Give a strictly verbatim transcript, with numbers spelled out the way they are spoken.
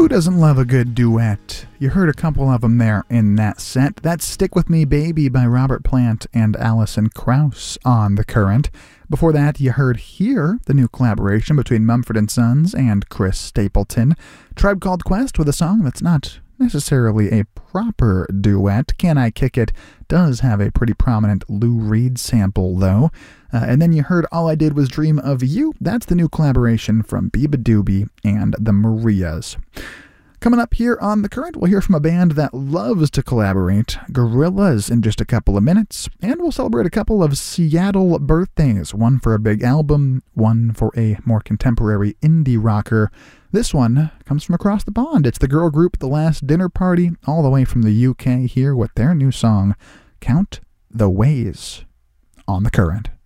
Who doesn't love a good duet? You heard a couple of them there in that set. That's Stick With Me Baby by Robert Plant and Alison Krauss on The Current. Before that, you heard Here, the new collaboration between Mumford and Sons and Chris Stapleton. Tribe Called Quest with a song that's not necessarily a proper duet. Can I Kick It does have a pretty prominent Lou Reed sample, though. Uh, and then you heard All I Did Was Dream of You. That's the new collaboration from Biba Doobie and the Marias. Coming up here on The Current, we'll hear from a band that loves to collaborate, Gorillaz, in just a couple of minutes. And we'll celebrate a couple of Seattle birthdays, one for a big album, one for a more contemporary indie rocker. This one comes from across the pond. It's the girl group The Last Dinner Party, all the way from the U K, here with their new song, Count the Ways, on The Current.